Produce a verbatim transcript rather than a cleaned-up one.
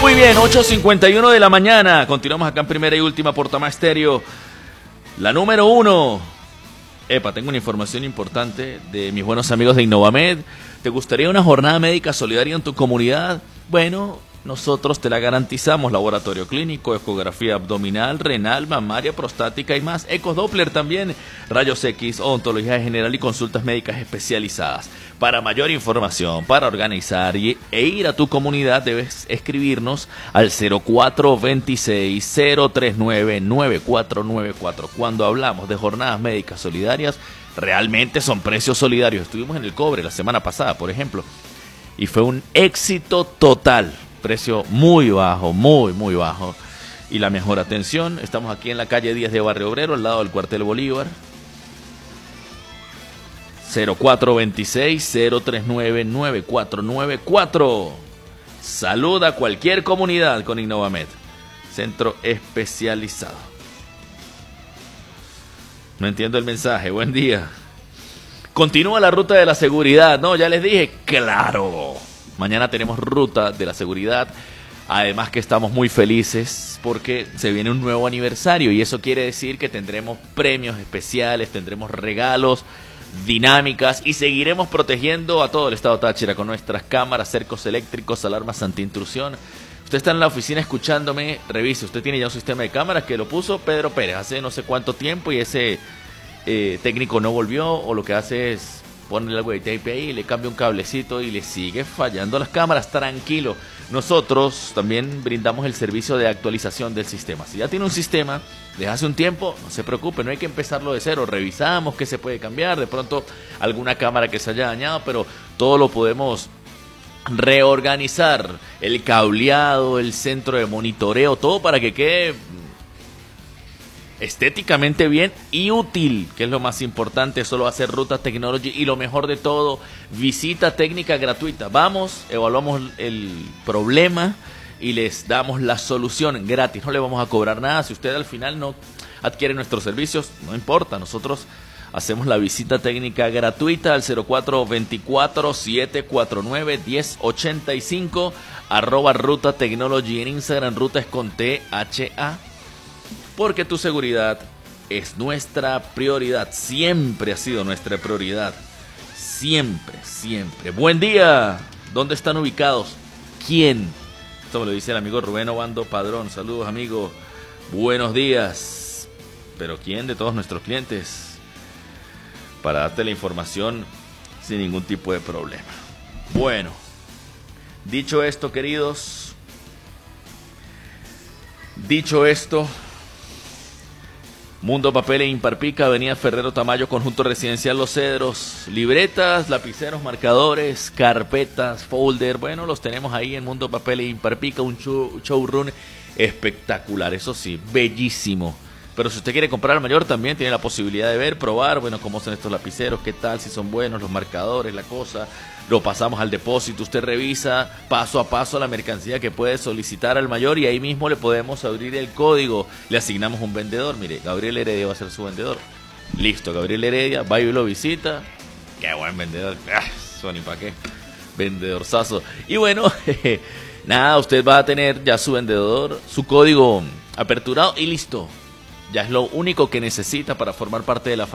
Muy bien, ocho cincuenta y uno de la mañana. Continuamos acá en primera y última por Tamá Estéreo. La número uno. Epa, tengo una información importante de mis buenos amigos de Innovamed. ¿Te gustaría una jornada médica solidaria en tu comunidad? Bueno, nosotros te la garantizamos. Laboratorio clínico, ecografía abdominal, renal, mamaria, prostática y más. Ecodoppler también, rayos X, odontología general y consultas médicas especializadas. Para mayor información, para organizar y, e ir a tu comunidad, debes escribirnos al cero cuatro veintiséis, cero treinta y nueve, noventa y cuatro noventa y cuatro. Cuando hablamos de jornadas médicas solidarias, realmente son precios solidarios. Estuvimos en el Cobre la semana pasada, por ejemplo, y fue un éxito total. Precio muy bajo, muy, muy bajo. Y la mejor atención. Estamos aquí en la calle Díaz de Barrio Obrero, al lado del cuartel Bolívar. cero cuatro veintiséis, cero treinta y nueve, noventa y cuatro noventa y cuatro. Saluda a cualquier comunidad con Innovamed. Centro especializado. No entiendo el mensaje. Buen día. Continúa la ruta de la seguridad. No, ya les dije. Claro. Mañana tenemos ruta de la seguridad. Además que estamos muy felices porque se viene un nuevo aniversario. Y eso quiere decir que tendremos premios especiales, tendremos regalos, dinámicas y seguiremos protegiendo a todo el estado Táchira con nuestras cámaras, cercos eléctricos, alarmas antiintrusión. Usted está en la oficina escuchándome, revise, usted tiene ya un sistema de cámaras que lo puso Pedro Pérez hace no sé cuánto tiempo y ese eh, técnico no volvió, o lo que hace es ponerle algo de tape ahí, le cambia un cablecito y le sigue fallando las cámaras. Tranquilo, nosotros también brindamos el servicio de actualización del sistema. Si ya tiene un sistema desde hace un tiempo, no se preocupe, no hay que empezarlo de cero. Revisamos qué se puede cambiar, de pronto alguna cámara que se haya dañado, pero todo lo podemos reorganizar. El cableado, el centro de monitoreo, todo para que quede estéticamente bien y útil, que es lo más importante. Solo hacer Ruta Technology y lo mejor de todo, visita técnica gratuita. Vamos, evaluamos el problema y les damos la solución gratis. No le vamos a cobrar nada. Si usted al final no adquiere nuestros servicios, no importa, nosotros hacemos la visita técnica gratuita al cero cuatro veinticuatro, setecientos cuarenta y nueve, diez ochenta y cinco, arroba Ruta Technology en Instagram. Ruta es con T H A. Porque tu seguridad es nuestra prioridad. Siempre ha sido nuestra prioridad. Siempre, siempre. Buen día. ¿Dónde están ubicados? ¿Quién? Esto me lo dice el amigo Rubén Obando Padrón. Saludos, amigo. Buenos días. ¿Pero quién de todos nuestros clientes? Para darte la información sin ningún tipo de problema. Bueno, dicho esto, queridos. Dicho esto, Mundo Papel e Imparpica, Avenida Ferrero Tamayo, Conjunto Residencial Los Cedros. Libretas, lapiceros, marcadores, carpetas, folder. Bueno, los tenemos ahí en Mundo Papel e Imparpica. Un show, showroom espectacular, eso sí, bellísimo. Pero si usted quiere comprar al mayor, también tiene la posibilidad de ver, probar, bueno, cómo son estos lapiceros, qué tal, si son buenos, los marcadores, la cosa. Lo pasamos al depósito, usted revisa paso a paso la mercancía que puede solicitar al mayor y ahí mismo le podemos abrir el código. Le asignamos un vendedor, mire, Gabriel Heredia va a ser su vendedor. Listo, Gabriel Heredia, va y lo visita. Qué buen vendedor, ah, Sony, ¿para qué? Vendedorzazo. Y bueno, nada, usted va a tener ya su vendedor, su código aperturado y listo. Ya es lo único que necesita para formar parte de la familia.